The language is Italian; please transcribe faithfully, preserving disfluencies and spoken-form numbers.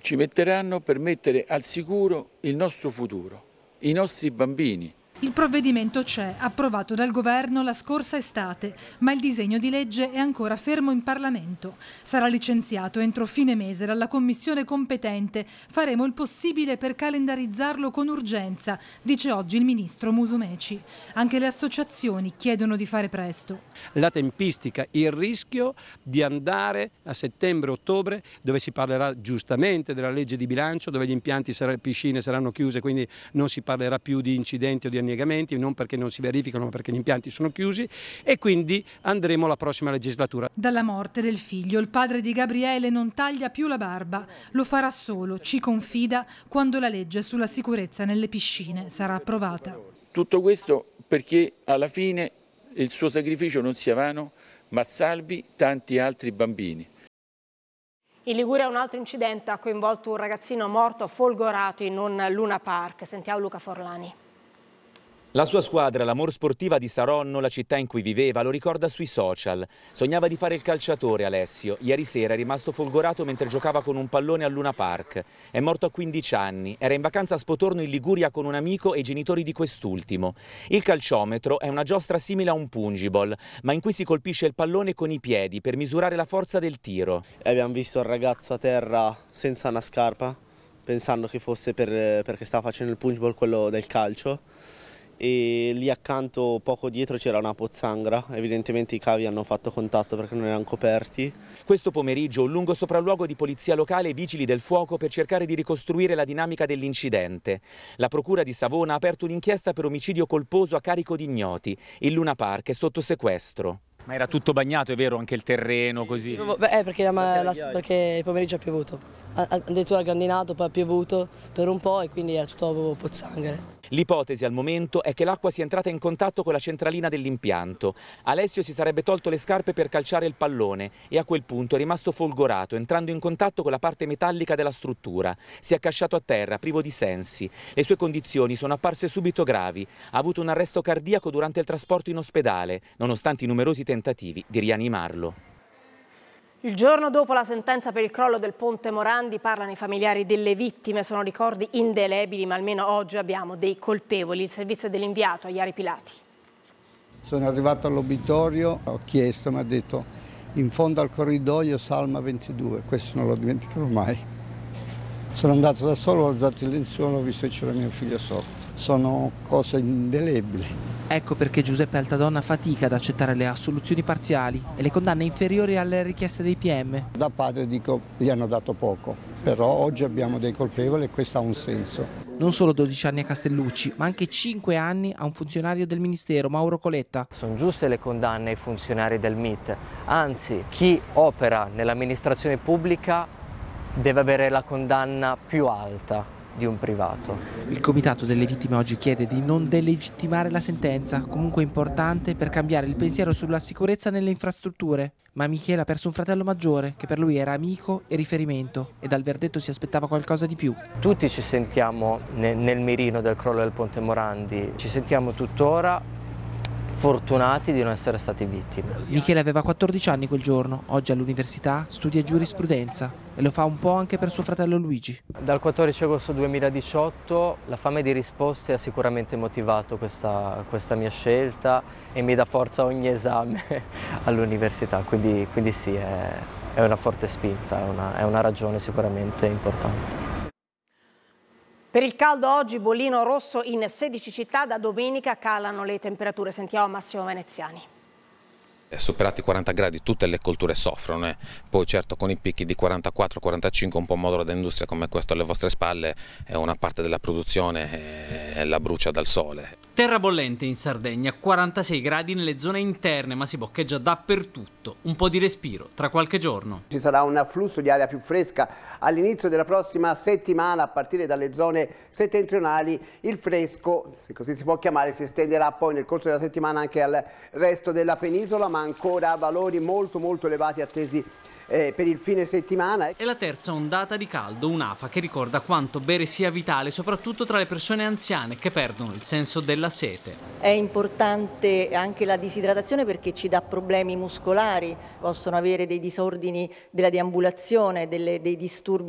ci metteranno per mettere al sicuro il nostro futuro, i nostri bambini. Il provvedimento c'è, approvato dal governo la scorsa estate, ma il disegno di legge è ancora fermo in Parlamento. Sarà licenziato entro fine mese dalla commissione competente. Faremo il possibile per calendarizzarlo con urgenza, dice oggi il ministro Musumeci. Anche le associazioni chiedono di fare presto. La tempistica, il rischio di andare a settembre-ottobre, dove si parlerà giustamente della legge di bilancio, dove gli impianti piscine saranno chiuse, quindi non si parlerà più di incidenti o di annegamenti, non perché non si verificano ma perché gli impianti sono chiusi, e quindi andremo alla prossima legislatura. Dalla morte del figlio il padre di Gabriele non taglia più la barba, lo farà solo, ci confida, quando la legge sulla sicurezza nelle piscine sarà approvata. Tutto questo perché alla fine il suo sacrificio non sia vano, ma salvi tanti altri bambini. In Liguria un altro incidente ha coinvolto un ragazzino morto folgorato in un Luna Park. Sentiamo Luca Forlani. La sua squadra, l'Amor Sportiva di Saronno, la città in cui viveva, lo ricorda sui social. Sognava di fare il calciatore Alessio. Ieri sera è rimasto folgorato mentre giocava con un pallone al Luna Park. È morto a quindici anni. Era in vacanza a Spotorno in Liguria con un amico e i genitori di quest'ultimo. Il calciometro è una giostra simile a un pungiball, ma in cui si colpisce il pallone con i piedi per misurare la forza del tiro. Abbiamo visto il ragazzo a terra senza una scarpa, pensando che fosse per, perché stava facendo il pungiball, quello del calcio. E lì accanto, poco dietro, c'era una pozzanghera. Evidentemente i cavi hanno fatto contatto perché non erano coperti. Questo pomeriggio un lungo sopralluogo di polizia locale e vigili del fuoco per cercare di ricostruire la dinamica dell'incidente. La procura di Savona ha aperto un'inchiesta per omicidio colposo a carico di ignoti. Il Luna Park è sotto sequestro. Ma era tutto bagnato, è vero, anche il terreno così? Beh, eh, perché, la, la, perché il pomeriggio ha piovuto. Addirittura ha grandinato, poi ha piovuto per un po' e quindi era tutto pozzanghere. L'ipotesi al momento è che l'acqua sia entrata in contatto con la centralina dell'impianto. Alessio si sarebbe tolto le scarpe per calciare il pallone e a quel punto è rimasto folgorato, entrando in contatto con la parte metallica della struttura. Si è accasciato a terra, privo di sensi. Le sue condizioni sono apparse subito gravi. Ha avuto un arresto cardiaco durante il trasporto in ospedale, nonostante i numerosi tentativi di rianimarlo. Il giorno dopo la sentenza per il crollo del ponte Morandi parlano i familiari delle vittime, sono ricordi indelebili, ma almeno oggi abbiamo dei colpevoli. Il servizio dell'inviato a Iari Pilati. Sono arrivato all'obitorio, ho chiesto, mi ha detto in fondo al corridoio Salma ventidue, questo non lo dimenticherò mai. Sono andato da solo, ho alzato il lenzuolo, ho visto che c'era mio figlio sotto. Sono cose indelebili. Ecco perché Giuseppe Altadonna fatica ad accettare le assoluzioni parziali e le condanne inferiori alle richieste dei P M. Da padre dico gli hanno dato poco, però oggi abbiamo dei colpevoli e questo ha un senso. Non solo dodici anni a Castellucci, ma anche cinque anni a un funzionario del Ministero, Mauro Coletta. Sono giuste le condanne ai funzionari del M I T, anzi chi opera nell'amministrazione pubblica deve avere la condanna più alta di un privato. Il comitato delle vittime oggi chiede di non delegittimare la sentenza, comunque importante per cambiare il pensiero sulla sicurezza nelle infrastrutture. Ma Michele ha perso un fratello maggiore che per lui era amico e riferimento e dal verdetto si aspettava qualcosa di più. Tutti ci sentiamo ne- nel mirino del crollo del ponte Morandi, ci sentiamo tuttora fortunati di non essere stati vittime. Michele aveva quattordici anni quel giorno, oggi all'università studia giurisprudenza e lo fa un po' anche per suo fratello Luigi. Dal quattordici agosto duemiladiciotto la fame di risposte ha sicuramente motivato questa, questa mia scelta e mi dà forza ogni esame all'università, quindi, quindi sì, è, è una forte spinta, è una, è una ragione sicuramente importante. Per il caldo oggi bollino rosso in sedici città, da domenica calano le temperature. Sentiamo Massimo Veneziani. Superati i quaranta gradi tutte le colture soffrono, eh. Poi certo con i picchi di quarantaquattro quarantacinque un po' modulo da industria come questo alle vostre spalle è una parte della produzione e la brucia dal sole. Terra bollente in Sardegna, quarantasei gradi nelle zone interne, ma si boccheggia dappertutto. Un po' di respiro tra qualche giorno. Ci sarà un afflusso di aria più fresca all'inizio della prossima settimana, a partire dalle zone settentrionali. Il fresco, se così si può chiamare, si estenderà poi nel corso della settimana anche al resto della penisola, ma ancora valori molto molto elevati attesi Eh, per il fine settimana. È la terza ondata di caldo, un'afa che ricorda quanto bere sia vitale, soprattutto tra le persone anziane che perdono il senso della sete. È importante anche la disidratazione perché ci dà problemi muscolari, possono avere dei disordini della deambulazione, delle, dei disturbi